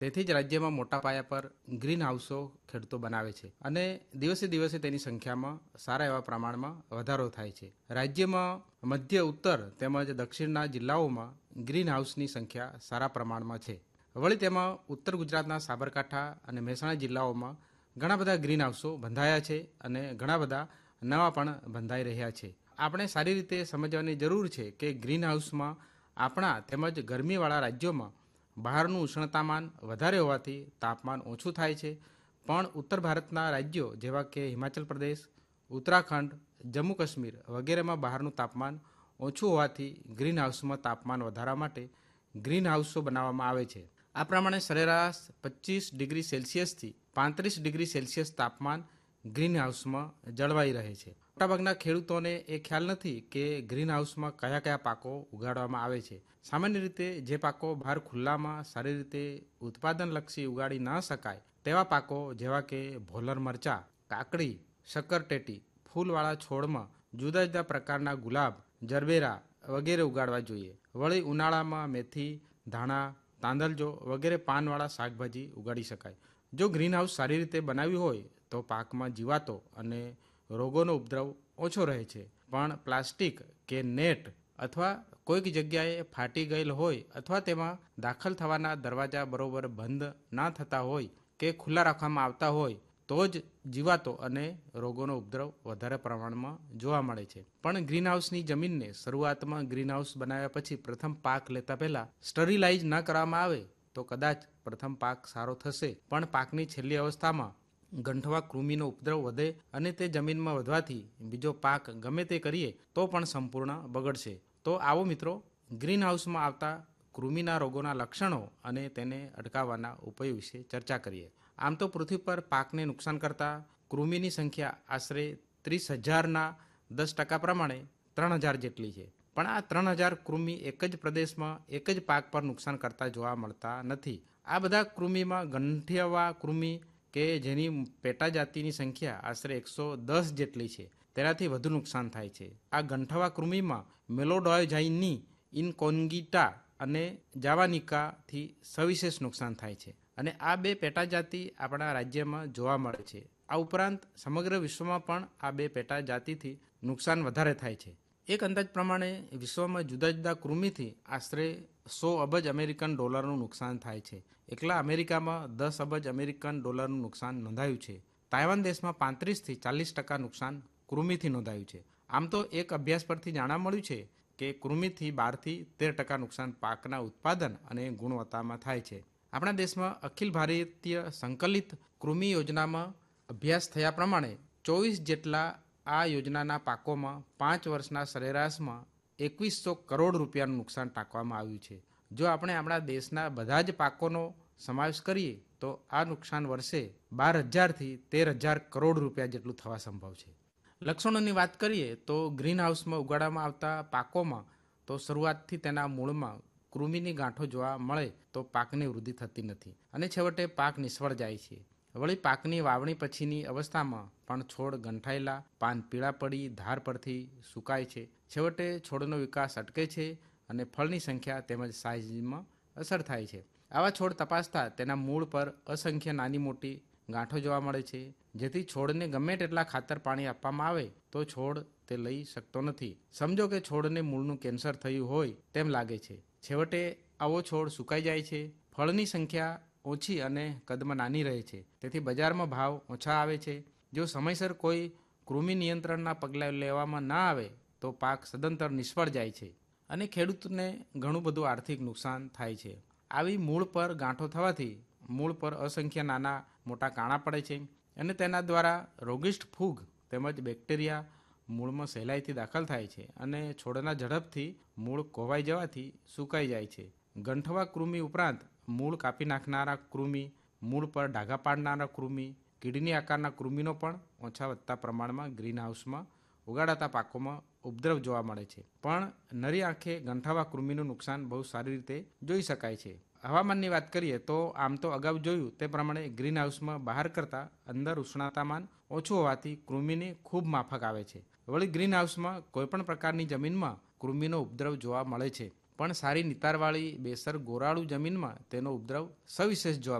તેથી જ રાજ્યમાં મોટા પાયા પર ગ્રીન હાઉસો ખેડૂતો બનાવે છે અને દિવસે દિવસે તેની સંખ્યામાં સારા એવા પ્રમાણમાં વધારો થાય છે. રાજ્યમાં મધ્ય ઉત્તર તેમજ દક્ષિણના જિલ્લાઓમાં ગ્રીન હાઉસની સંખ્યા સારા પ્રમાણમાં છે. વળી તેમાં ઉત્તર ગુજરાતના સાબરકાંઠા અને મહેસાણા જિલ્લાઓમાં ઘણા બધા ગ્રીન હાઉસો બંધાયા છે અને ઘણા બધા નવા પણ બંધાઈ રહ્યા છે. આપણે સારી રીતે સમજવાની જરૂર છે કે ગ્રીન હાઉસમાં આપણા તેમજ ગરમીવાળા રાજ્યોમાં બહારનું ઉષ્ણતામાન વધારે હોવાથી તાપમાન ઓછું થાય છે, પણ ઉત્તર ભારતના રાજ્યો જેવા કે હિમાચલ પ્રદેશ, ઉત્તરાખંડ, જમ્મુ કાશ્મીર વગેરેમાં બહારનું તાપમાન ઓછું હોવાથી ગ્રીન હાઉસમાં તાપમાન વધારવા માટે ગ્રીન હાઉસો બનાવવામાં આવે છે. આ પ્રમાણે સરેરાશ 25 ડિગ્રી સેલ્સિયસથી 35 ડિગ્રી સેલ્સિયસ તાપમાન ગ્રીન હાઉસમાં જળવાઈ રહે છે. મોટાભાગના ખેડૂતોને એ ખ્યાલ નથી કે ગ્રીન હાઉસમાં કયા કયા પાકો ઉગાડવામાં આવે છે. સામાન્ય રીતે જે પાકો બહાર ખુલ્લામાં સારી રીતે ઉત્પાદનલક્ષી ઉગાડી ન શકાય તેવા પાકો જેવા કે ભોલર મરચાં, કાકડી, શક્કરટેટી, ફૂલવાળા છોડમાં જુદા જુદા પ્રકારના ગુલાબ, જરબેરા વગેરે ઉગાડવા જોઈએ. વળી ઉનાળામાં મેથી, ધાણા, તાંદલજો વગેરે પાનવાળા શાકભાજી ઉગાડી શકાય. જો ગ્રીન હાઉસ સારી રીતે બનાવ્યું હોય તો પાકમાં જીવાતો અને રોગોનો ઉપદ્રવ ઓછો રહે છે. પણ પ્લાસ્ટિક કે નેટ અથવા કોઈક જગ્યાએ ફાટી ગયેલ હોય અથવા તેમાં દાખલ થવાના દરવાજા બરોબર બંધ ના થતા હોય કે ખુલ્લા રાખવામાં આવતા હોય તો જ જીવાતો અને રોગોનો ઉપદ્રવ વધારે પ્રમાણમાં જોવા મળે છે. પણ ગ્રીન હાઉસની જમીનને શરૂઆતમાં ગ્રીન હાઉસ બનાવ્યા પછી પ્રથમ પાક લેતા પહેલા સ્ટરીલાઇઝ ન કરવામાં આવે તો કદાચ પ્રથમ પાક સારો થશે, પણ પાકની છેલ્લી અવસ્થામાં ગંઠવા કૃમિનો ઉપદ્રવ વધે અને તે જમીનમાં વધવાથી બીજો પાક ગમે તે કરીએ તો પણ સંપૂર્ણ બગડશે. તો આવો મિત્રો, ગ્રીન હાઉસમાં આવતા કૃમિના રોગોના લક્ષણો અને તેને અટકાવવાના ઉપાયો વિશે ચર્ચા કરીએ. આમ તો પૃથ્વી પર પાકને નુકસાન કરતા કૃમિની સંખ્યા આશરે 30,000ના 10% પ્રમાણે 3,000 જેટલી છે. પણ આ 3,000 કૃમિ એક જ પ્રદેશમાં એક જ પાક પર નુકસાન કરતા જોવા મળતા નથી. આ બધા કૃમિમાં ગંઠિયાવા કૃમિ કે જેની પેટા જાતિની સંખ્યા આશરે 110 જેટલી છે તેનાથી વધુ નુકસાન થાય છે. આ ગંઠવા કૃમિમાં મેલોડોયઝાઇની ઇનકોન્ગીટા અને જાવાનિકાથી સવિશેષ નુકસાન થાય છે અને આ બે પેટા જાતિ આપણા રાજ્યમાં જોવા મળે છે. આ ઉપરાંત સમગ્ર વિશ્વમાં પણ આ બે પેટા જાતિથી નુકસાન વધારે થાય છે. એક અંદાજ પ્રમાણે વિશ્વમાં જુદા જુદા કૃમિથી આશરે 100 અબજ અમેરિકન ડોલરનું નુકસાન થાય છે. એકલા અમેરિકામાં 10 અબજ અમેરિકન ડોલરનું નુકસાન નોંધાયું છે. તાઇવાન દેશમાં 35થી 40% નુકસાન કૃમિથી નોંધાયું છે. આમ તો એક અભ્યાસ પરથી જાણવા મળ્યું છે કે કૃમિથી 12થી 13% નુકસાન પાકના ઉત્પાદન અને ગુણવત્તામાં થાય છે. આપણા દેશમાં અખિલ ભારતીય સંકલિત કૃમિ યોજનામાં અભ્યાસ થયા પ્રમાણે 24 જેટલા આ યોજનાના પાકોમાં 5 વર્ષના સરેરાશમાં 2100 કરોડ રૂપિયાનું નુકસાન ટાંકવામાં આવ્યું છે. જો આપણે આપણા દેશના બધા જ પાકોનો સમાવેશ કરીએ તો આ નુકસાન વર્ષે 12,000થી 13,000 કરોડ રૂપિયા જેટલું થવા સંભવ છે. લક્ષણોની વાત કરીએ તો ગ્રીન હાઉસમાં ઉગાડવામાં આવતા પાકોમાં તો શરૂઆતથી તેના મૂળમાં કૃમિની ગાંઠો જોવા મળે તો પાકની વૃદ્ધિ થતી નથી અને છેવટે પાક નિષ્ફળ જાય છે. વળી પાકની વાવણી પછીની અવસ્થામાં પણ છોડ ગંઠાયેલા, પાન પીળા પડી ધાર પરથી સુકાય છે. છેવટે છોડનો વિકાસ અટકે છે અને ફળની સંખ્યા તેમજ સાઇઝમાં અસર થાય છે. આવા છોડ તપાસતા તેના મૂળ પર અસંખ્ય નાની મોટી ગાંઠો જોવા મળે છે, જેથી છોડને ગમે તેટલા ખાતર પાણી આપવામાં આવે તો છોડ તે લઈ શકતો નથી. સમજો કે છોડને મૂળનું કેન્સર થયું હોય તેમ લાગે છે. છેવટે આવો છોડ સુકાઈ જાય છે. ફળની સંખ્યા ઓછી અને કદમાં નાની રહે છે, તેથી બજારમાં ભાવ ઓછા આવે છે. જો સમયસર કોઈ કૃમિ નિયંત્રણના પગલાં લેવામાં ના આવે તો પાક સદંતર નિષ્ફળ જાય છે અને ખેડૂતને ઘણું બધું આર્થિક નુકસાન થાય છે. આવી મૂળ પર ગાંઠો થવાથી મૂળ પર અસંખ્ય નાના મોટા કાણા પડે છે અને તેના દ્વારા રોગિષ્ટ ફૂગ તેમજ બેક્ટેરિયા મૂળમાં સહેલાઈથી દાખલ થાય છે અને છોડના ઝડપથી મૂળ કોવાઈ જવાથી સુકાઈ જાય છે. ગંઠવા કૃમિ ઉપરાંત મૂળ કાપી નાખનારા કૃમિ, મૂળ પર ડાઘા પાડનારા કૃમિ, કિડની આકારના કૃમિનો પણ ઓછા વધતા પ્રમાણમાં ગ્રીન હાઉસમાં ઉગાડાતા પાકોમાં ઉપદ્રવ જોવા મળે છે. પણ નરી આંખે ગંઠાવા કૃમિનું નુકસાન બહુ સારી રીતે જોઈ શકાય છે. હવામાનની વાત કરીએ તો આમ તો અગાઉ જોયું તે પ્રમાણે ગ્રીન હાઉસમાં બહાર કરતાં અંદર ઉષ્ણતામાન ઓછું હોવાથી કૃમિને ખૂબ માફક આવે છે. વળી ગ્રીન હાઉસમાં કોઈપણ પ્રકારની જમીનમાં કૃમિનો ઉપદ્રવ જોવા મળે છે. પણ સારી નિતારવાળી બેસર ગોરાળુ જમીનમાં તેનો ઉપદ્રવ સવિશેષ જોવા